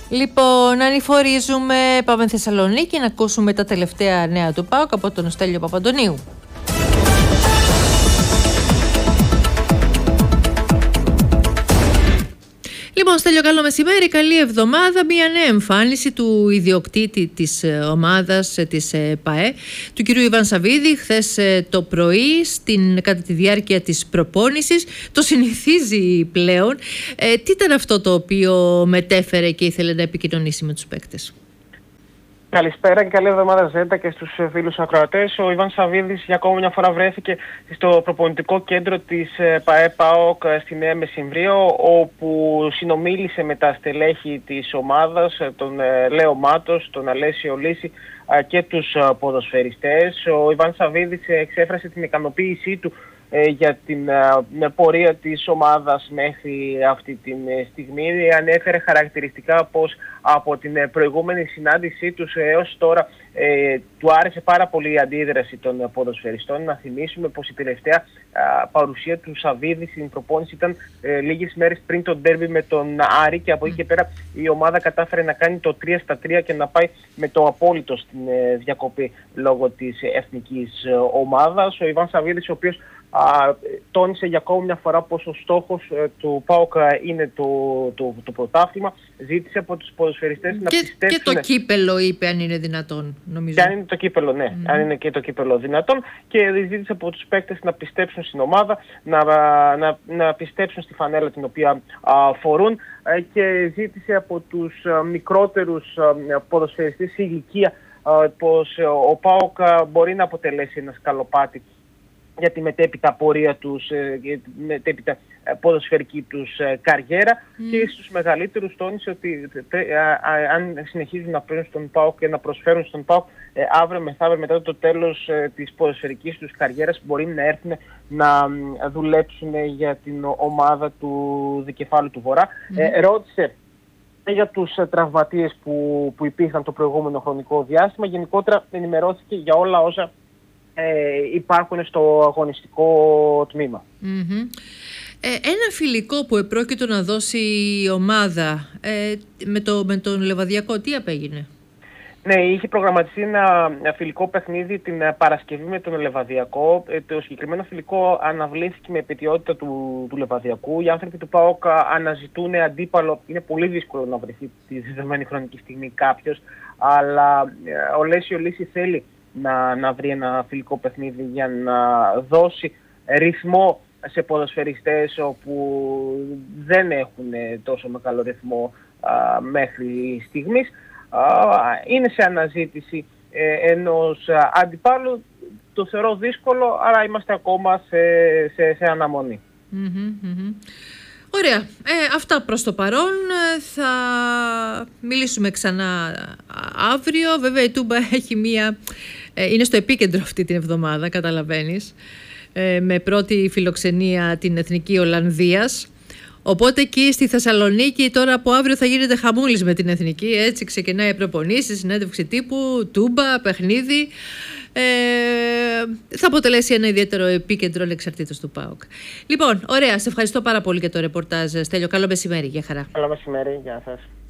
Λοιπόν, ανηφορίζουμε, πάμε Θεσσαλονίκη να ακούσουμε τα τελευταία νέα του ΠΑΟΚ από τον Στέλιο Παπαντονίου. Λοιπόν, Στέλιο, καλό μεσημέρι, καλή εβδομάδα. Μια νέα εμφάνιση του ιδιοκτήτη της ομάδας της ΠΑΕ, του κυρίου Ιβάν Σαββίδη, χθες το πρωί κατά τη διάρκεια της προπόνησης. Το συνηθίζει πλέον. Τι ήταν αυτό το οποίο μετέφερε και ήθελε να επικοινωνήσει με τους παίκτες? Καλησπέρα και καλή εβδομάδα Ζέτα και στους φίλους ακροατές. Ο Ιβάν Σαββίδης για ακόμα μια φορά βρέθηκε στο προπονητικό κέντρο της ΠΑΕ ΠΑΟΚ στη Νέα Μεσημβρίο, όπου συνομίλησε με τα στελέχη της ομάδας, τον Λέο Μάτος, τον Αλέσιο Λύση και τους ποδοσφαιριστές. Ο Ιβάν Σαββίδης εξέφρασε την ικανοποίησή του για την πορεία της ομάδας μέχρι αυτή τη στιγμή. Ανέφερε χαρακτηριστικά πως από την προηγούμενη συνάντησή τους έως τώρα του άρεσε πάρα πολύ η αντίδραση των ποδοσφαιριστών. Να θυμίσουμε πως η τελευταία παρουσία του Σαββίδη στην προπόνηση ήταν λίγες μέρες πριν το ντέρμπι με τον Άρη, και από εκεί και πέρα η ομάδα κατάφερε να κάνει το 3-3 και να πάει με το απόλυτο στην διακοπή λόγω της εθνικής ομάδας. Ο Ιβάν Σαββίδης, ο οποίος τόνισε για ακόμα μια φορά πως ο στόχος του ΠΑΟΚ είναι το πρωτάθλημα, ζήτησε από τους ποδοσφαιριστές να πιστέψουν. Και το κύπελο, είπε, αν είναι δυνατόν, νομίζω. Και αν είναι το κύπελο, ναι, αν είναι και το κύπελο δυνατόν, και ζήτησε από τους παίκτες να πιστέψουν στην ομάδα, να πιστέψουν στη φανέλα την οποία φορούν, και ζήτησε από τους μικρότερους ποδοσφαιριστές σε ηλικία πως ο ΠΑΟΚ μπορεί να αποτελέσει ένα σκαλοπάτι για τη μετέπειτα πορεία τους, για τη μετέπειτα ποδοσφαιρική τους καριέρα. Και στους μεγαλύτερους τόνισε ότι αν συνεχίζουν να παίρνουν στον ΠΑΟΚ και να προσφέρουν στον ΠΑΟΚ, αύριο μεθαύριο μετά το τέλος της ποδοσφαιρικής τους καριέρας μπορεί να έρθουν να δουλέψουν για την ομάδα του Δικεφάλου του Βορρά. Ρώτησε για τους τραυματίες που υπήρχαν το προηγούμενο χρονικό διάστημα. Γενικότερα ενημερώθηκε για όλα όσα υπάρχουν στο αγωνιστικό τμήμα. Ένα φιλικό που επρόκειτο να δώσει η ομάδα με τον Λεβαδιακό, τι απέγινε? Ναι, είχε προγραμματιστεί ένα φιλικό παιχνίδι την Παρασκευή με τον Λεβαδιακό. Το συγκεκριμένο φιλικό αναβλήθηκε με επαιτειότητα του Λεβαδιακού. Οι άνθρωποι του ΠΑΟΚ αναζητούν αντίπαλο. Είναι πολύ δύσκολο να βρεθεί τη δεδομένη χρονική στιγμή κάποιος, αλλά ο Λέσιο Λύση θέλει να βρει ένα φιλικό παιχνίδι για να δώσει ρυθμό σε ποδοσφαιριστές όπου δεν έχουν τόσο μεγάλο ρυθμό μέχρι στιγμής. Είναι σε αναζήτηση ενός αντιπάλου. Το θεωρώ δύσκολο, αλλά είμαστε ακόμα σε αναμονή. Ωραία. Αυτά προς το παρόν. Θα μιλήσουμε ξανά αύριο. Βέβαια η Τούμπα έχει είναι στο επίκεντρο αυτή την εβδομάδα, καταλαβαίνεις, με πρώτη φιλοξενία την Εθνική Ολλανδίας. Οπότε εκεί στη Θεσσαλονίκη τώρα από αύριο θα γίνεται χαμούλης με την Εθνική. Έτσι ξεκινάει η προπονήσεις, συνέντευξη τύπου, Τούμπα, παιχνίδι. Θα αποτελέσει ένα ιδιαίτερο επίκεντρο ανεξαρτήτως του ΠΑΟΚ. Λοιπόν, ωραία, σε ευχαριστώ πάρα πολύ για το ρεπορτάζ, Στέλιο. Καλό μεσημέρι, για χαρά. Καλό μεσημέρι, γεια σας.